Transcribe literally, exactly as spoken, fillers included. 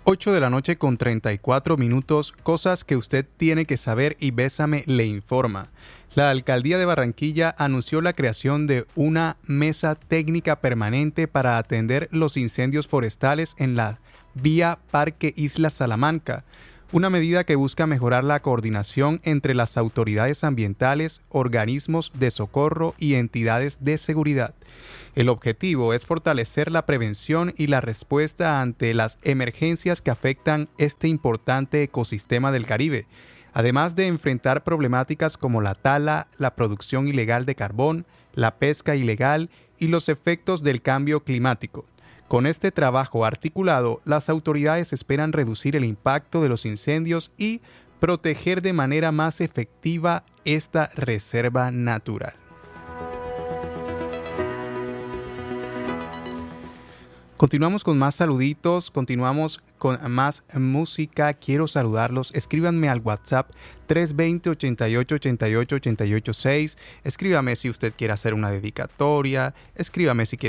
ocho de la noche con treinta y cuatro minutos, cosas que usted tiene que saber y Bésame le informa. La Alcaldía de Barranquilla anunció la creación de una mesa técnica permanente para atender los incendios forestales en la vía Parque Isla Salamanca, una medida que busca mejorar la coordinación entre las autoridades ambientales, organismos de socorro y entidades de seguridad. El objetivo es fortalecer la prevención y la respuesta ante las emergencias que afectan este importante ecosistema del Caribe, además de enfrentar problemáticas como la tala, la producción ilegal de carbón, la pesca ilegal y los efectos del cambio climático. Con este trabajo articulado, las autoridades esperan reducir el impacto de los incendios y proteger de manera más efectiva esta reserva natural. Continuamos con más saluditos, continuamos con más música. Quiero saludarlos. Escríbanme al WhatsApp tres dos cero, ochenta y ocho, ochenta y ocho, ochenta y ocho seis. Escríbame si usted quiere hacer una dedicatoria. Escríbame si quiere